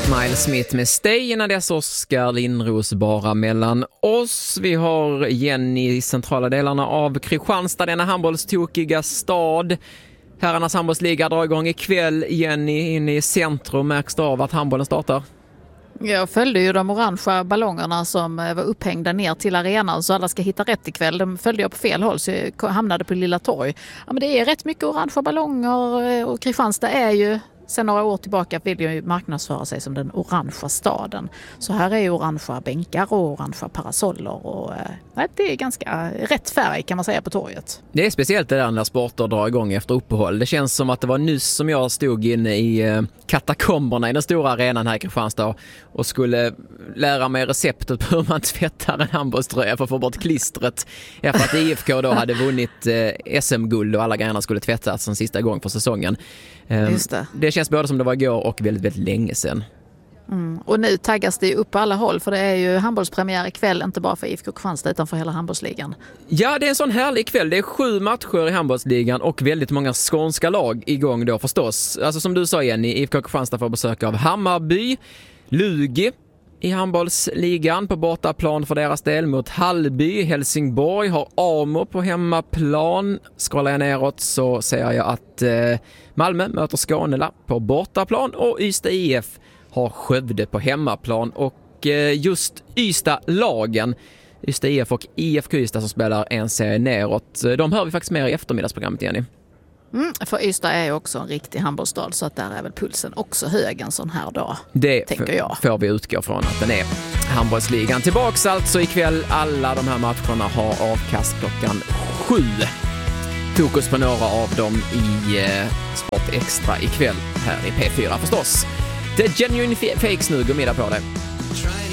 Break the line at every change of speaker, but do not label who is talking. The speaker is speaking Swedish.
Miles Smith med Stay, innan dess Oskar Lindros bara mellan oss. Vi har Jenny i centrala delarna av Kristianstad, denna handbollstokiga stad. Herrarnas handbollsliga drar igång ikväll. Jenny, inne i centrum, märks det av att handbollen startar?
Jag följde ju de orangea ballongerna som var upphängda ner till arenan, så alla ska hitta rätt ikväll. De följde jag på fel håll, så jag hamnade på Lilla Torg. Ja, men det är rätt mycket orangea ballonger, och Kristianstad är ju sen några år tillbaka vill ju marknadsföra sig som den orangea staden. Så här är ju orangea bänkar och orangea parasoller, och det är ganska rätt färg kan man säga på torget.
Det är speciellt det där när sporter drar igång efter uppehåll. Det känns som att det var nyss som jag stod inne i katakomberna i den stora arenan här i Kristianstad och skulle lära mig receptet på hur man tvättar en handbollströja för att få bort klistret efter att IFK då hade vunnit SM-guld och alla grejerna skulle tvättas en sista gång för säsongen.
Just det.
Det känns både som det var igår och väldigt, väldigt länge sedan.
Och nu taggas det upp på alla håll, för det är ju handbollspremiär ikväll, inte bara för IFK Kristianstad utan för hela handbollsligan. Ja,
det är en sån härlig kväll. Det är 7 matcher i handbollsligan och väldigt många skånska lag igång då förstås. Alltså som du sa Jenny, IFK Kristianstad får besök av Hammarby, Lugi i handbollsligan på bortaplan för deras del mot Hallby. Helsingborg har Amo på hemmaplan. Scrollar jag neråt så ser jag att Malmö möter Skånela på bortaplan och Ystad IF har Skövde på hemmaplan. Och just Ystad-lagen, Ystad IF och IFK Ystad som spelar en serie neråt, de hör vi faktiskt mer i eftermiddagsprogrammet, Jenny.
För Ystad är ju också en riktig handbollsstad, så att där är väl pulsen också hög en sån här dag,
det
tänker jag.
Får vi utgå från att den är handbollsligan. Tillbaks alltså ikväll. Alla de här matcherna har avkast klockan 7. Fokus på några av dem i Sport Extra ikväll här i P4 förstås. Det är Genuine Fakes nu, gå middag på det.